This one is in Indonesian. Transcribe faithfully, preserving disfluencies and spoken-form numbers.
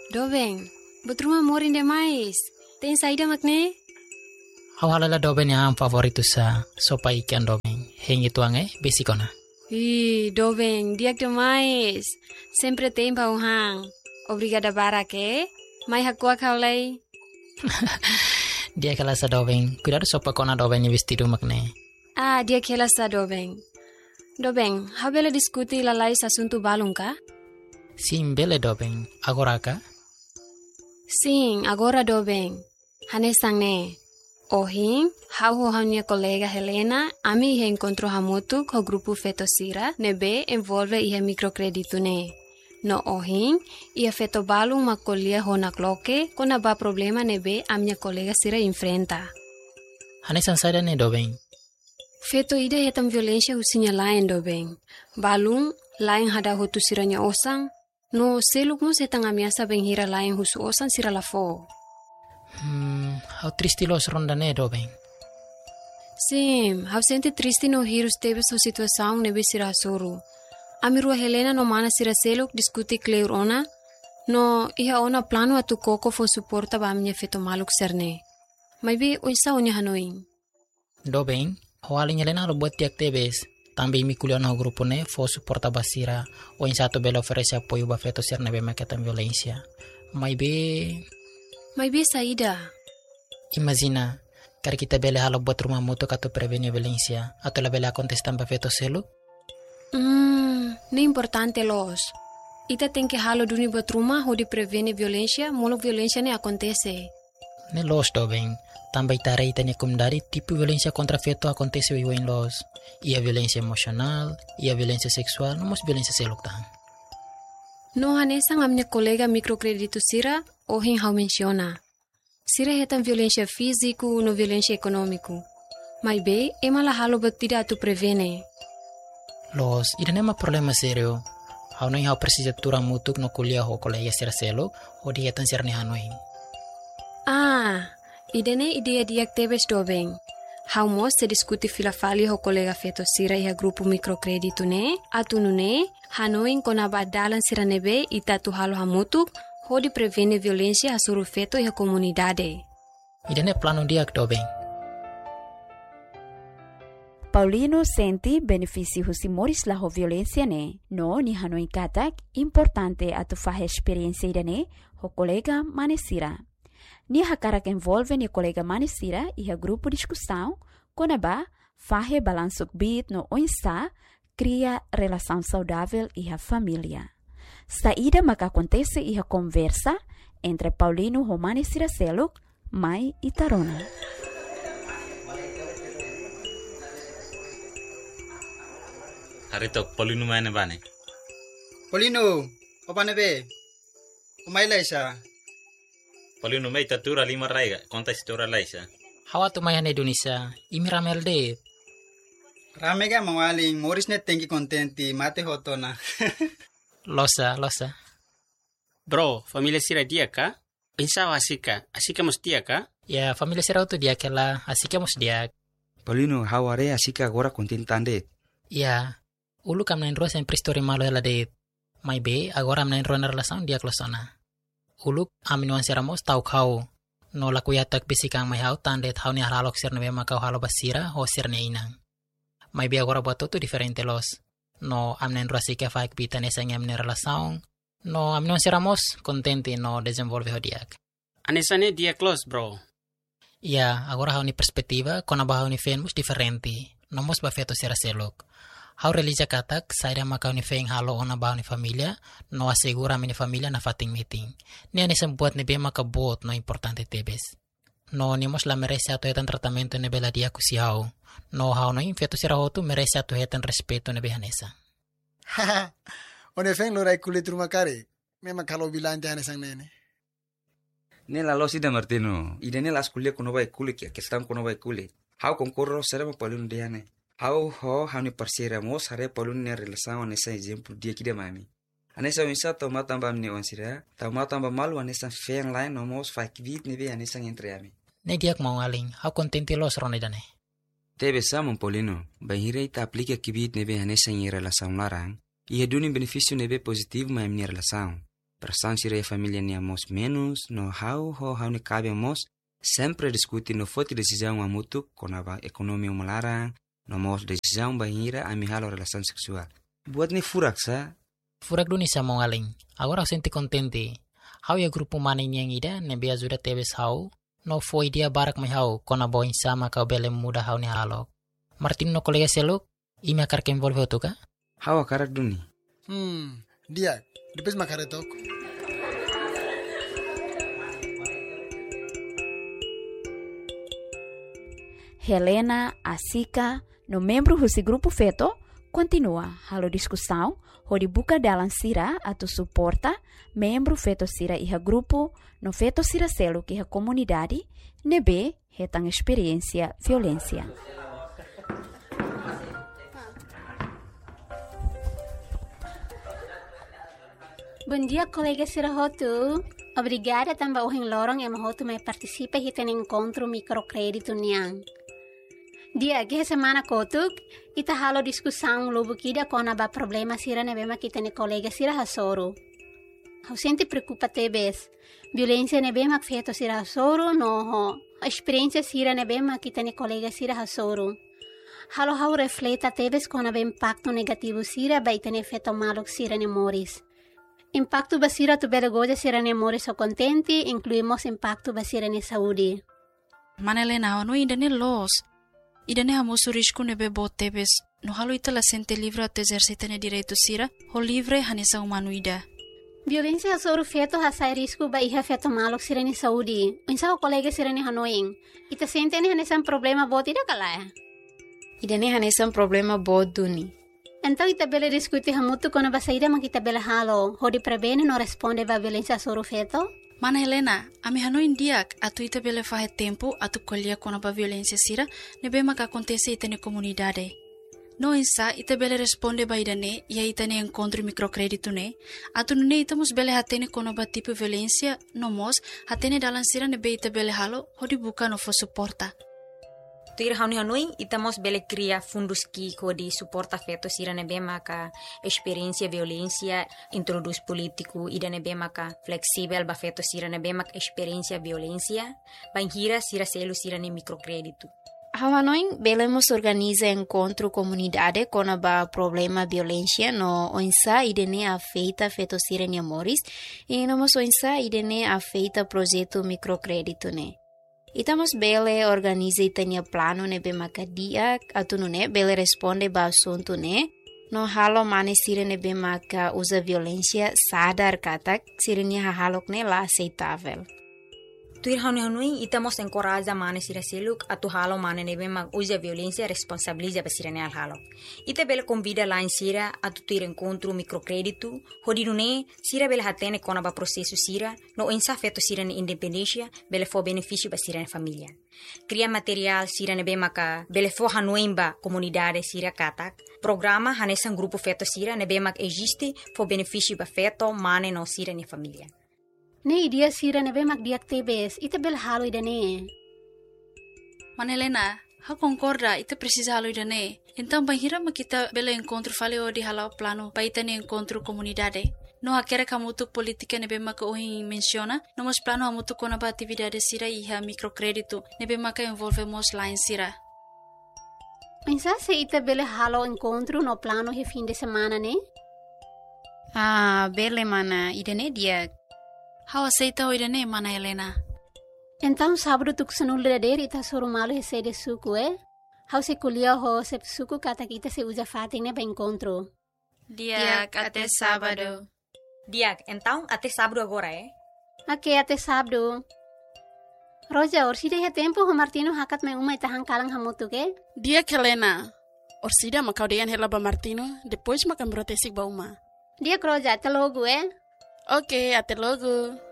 Dobeng, betruma morin demais. Tem saída makne? Hau halala doben yang favoritu sa sopa ikan dobeng. Hengi tuange besikona. Ih, Dobeng, diak demais. Sempre tem pauhang. Obrigada barake. Mai hakua kaulai. Dia kala sa dobeng. Cuidado sopa kona dobeng ni vestido makne. Ah, dia kela sa Dobeng. Dobeng, hau bela diskuti lalai asunto balung ka? Sim bele dobeng. Agora ka? Sim, agora Dobeng. Hanesang ne. Ohing, hau ho minha colega Helena, ami ihe encontrou hamutu ko grupo Fetosira, nebe envolve ihe microcredito ne. No ohing, ia feto balung makolia ho na kloke, kona ba problema nebe a minha colega Sira enfrenta. Hanesan sada ne dobeng. Feto ida hetam violência husinya lain Dobeng. Balung, lain hada hutu siranya osang, no seluk mo setang amiasa benghira lain husu osang sira lafo. Hmm, hau tristi los ronda ne dobeng. Sim, hau sente triste no hirus tebe so situação nebe sira suru. Amirua Helena no mana sira seluk diskuti kleur ona, no iha ona plano atu koko fo suporta ba minha feto maluk serne. Mai be oisa onya hanoing. Dobeng, hau alinya lena lo buat tiak tebes. Tambi mi kuliah no grupo ne fo suporta basira. O insato bela oferece apoio ba feto ser nebe maketan violência. Mai be... Mai be saída. Imagina, kar kita bela halo buat rumah moto kato prevenir violência. Atau la bela contestan ba feto selu? Hmm, ne importante los. Ita tem que halo duni buat rumah ho di prevenir violência, molo violência ne acontece. Ne los dobeng. Também tarei tanya kumdari tipo violência contra feto acontece o em los. Ia violência emocional, ia violência sexual, não mas violência seluktan. No hanesang a minha colega microcredito Sira, ohin hau menciona. Sira hetam violência físico no violência econômico. Mas be, ema la halo batida tu prevene. Los, ida nema problema serio. Hau no hau precisa tura mutuk no kuliah ho colega Sira selo, o di hetan sirne hanoin. Ah, idene ideia diak tebes Dobeng. Hau mos se diskuti filafali ho colega feto Sira iha grupo microcredito ne, atunu ne, hanoin kona badalan Sira nebe ita tu halo hamutuk, ho di prevene violência hasuru feto iha comunidade. Idene plano diak dobeng. Paulino senti benefício husimores la ho violência ne, no ni hanoi katak importante atu fahe experiência idane ho colega manesira. Ni hakarak envolve ni colega manesira iha grupo discussão, konaba fahe balansuk bit no oinsa cria relação saudável iha família. Saída maka acontece iha conversa entre Paulino ho manesira seluk, mai e Tarona. Harito Paulino mana bane? Paulino, apa nebe? Umay laisa. Paulino mai tatura lima raiga, konta istora laisa. Hawa tu mayan Indonesia, imi ramel de. Rame ga mawaling, Morris net tengi contenti, mate hotona. Losa, losa. Bro, familia Sira dia ka? Pensava asika, asika mos dia ka? Ya, familia Sira tu dia kela, asika mos dia. Paulino, haware asika agora contentande. Ya, ulu kam nain roa sempre story malo ela de. Mai be, agora am nain roa na relação dia klosona. Ulu aminuan siramos tau kau. No la kuyatak bisikang mai hau tandet hau ni haralok sir nebe makau halo basira ho sir ne inang. Mai be agora buat tu diferente los. No am nain roa sika faik bita nesa ngam ne relação. No aminuan siramos contente no desenvolve ho diak. Anesane dia close, bro. Ya, agora hau ni perspektiva kona ba hau ni fenmus diferente. No mos ba feto sira selok. Hau relija katak, saira makau ni feng halo ona ba ni familia, no asegura mini familia na fating meeting. Ni ane sembuat ni be maka bot no importante tebes. No ni mos la merece ato hetan tratamento ni bela dia kusi hau. No hau no infeto sira hotu merece ato hetan respeto ni behanesa. Haha, one feng lo rai kulit rumah kare. Memang kalau bilang jangan sang nene. Nela lo sida Martino, ida nela askulia kuno bai kulit ya, kestam kuno bai kulit. Hau konkurro serba Paulino diane. Hau ho hau ni parsira mos hare Paulino ne relação nessa exemplo dia kida mami. Anessa winsa toma tamba mne onsira, toma tamba malu anessa feng lain no mos fakvit ne be anessa entre ami. Ne diak mau aling, hau contente los rone dane. Tebe samon Paulino, bahira ita aplica kibit ne be anessa em relação larang, e redune benefício ne be positivo ma em relação. Pressão sira família nia mos menos, no how ho how ni cabe mos, sempre discutir no foto decisão a mutu, konaba ekonomi melarang, no mos decisão bahira ami halo relação seksual. Buat ni furak sa? Furak duni sa mong aling. Agora senti contente. How ya grupo maning yang ida, nebe ajuda tebes how, no foi dia barak mai how, kona boin sama kau bele muda how ni halo. Martin no kolega seluk, ime akar ke involve tu ka? How akarak duni? Hmm, dia, depois makaretok. Helena, Asika, no membro desse grupo feto, continua halo discussão, onde buka dalam sira atau suporta membro feto sira iha grupo, no feto sira selo que iha comunidade, nebe hetang experiência violência. Bom dia, colega Sira Hotu. Obrigada também ao Lorong e Mahotu me participa e tem encontro microcrédito niang. Dia que semana kotuk ita halo discussão lobo kida kona ba problema sira ne bema kita ne colega sira hasoro. Hau sente preocupa tebes. Violência ne bema feto sira hasoro no ho. A experiência sira ne bema kita ne colega sira hasoro. Halo hau refleta tebes kona ba impacto negativo sira ba ita ne feto malok sira ne moris. Impacto basira tu bela goja sira ne moris o contenti, incluímos impacto basira ne saúde. Manelena, no ainda ne los. Idane hamosu risco nebe botebes, no halo ita la sente livre ato exercita ne direito sira, ho livre hanesa humano ida. Violência hasoro feto hasai risco ba iha feto malok sira ne saúde. Unsa o colega sira ne hanoing. Ita sente ne hanesa problema bot ida kalaya. Idane hanesa problema bot duni. Então ita bela discutir hamutu kono ba saída makita bela halo, ho di prebene no responde ba violência hasoro feto? Mana Helena, ami hanoin diak atu ita bele fahe tempo atu kolia kona ba violência sira nebe maka acontece ita ne comunidade. No insa ita bele responde ba idane ia ita ne encontro microcrédito ne atu nune ita mos bele hatene kona ba tipo violência no mos hatene dalan sira nebe ita bele halo hodi buka no fo suporta. Tuir hauni hanoi itamos bele cria fundos que kodi suporta feto sira nebe maka experiência violência introduz político ida nebe maka flexível ba feto sira nebe maka experiência violência banhira sira selo sira ne microcrédito. Hanoi belemos organiza encontro comunidade com a problema violência no onsa idene afeita feto sira ne amores e no mos onsa idene afeita projeto microcrédito ne. Itamos bele organiza itania plano ne be makadia atunu ne bele responde ba assunto ne no halo mane sire ne be maka usa violência sadar katak sirenia halok ne la aceitável. Tuir hauni hanui itamos encoraja mane sira seluk atu halo mane ne be mak usa violência responsabiliza ba sirene al halo. Ita bele convida lá em sira atu tuir encontro microcrédito hodinu ne sira bele hatene kona ba processo sira no insa feto sira ne independência bele fo benefício ba sira ne família. Cria material sira ne be maka bele fo hanui ba comunidade sira katak. Programa hanesan grupo feto sira ne be mak existe fo benefício ba feto mane no sira ne família. Ne idia sira nebe mak diak tebes, ita bel halo idane. Manelena, ha concorda, ita precisa halo idane. Então banhira makita bela encontro fale o di halo plano pa ita ne encontro comunidade. No hakera kamutu politika nebe maka ohi menciona, nomos plano amutu kona ba atividade sira iha microcrédito, nebe maka envolvemos lá em sira. Pensa se ita bele halo encontro no plano he fim de semana ne? Ah, bele mana, idane dia. How aceita o idane, mana Helena? Então sábado tu kusanul dader ita soro malo he sede suku eh? How se kulia ho se suku kata kita se usa fating ne ba encontro. Diak até sábado. Diak, então até sábado agora eh? Ok, até sábado. Roja, orsida he tempo ho Martino hakat me uma ita hangkalang hamutu ke? Diak Helena. Orsida makau dean hela ba Martino, depois makam brotesik ba uma. Diak Roja, até logo eh? Ok, até logo.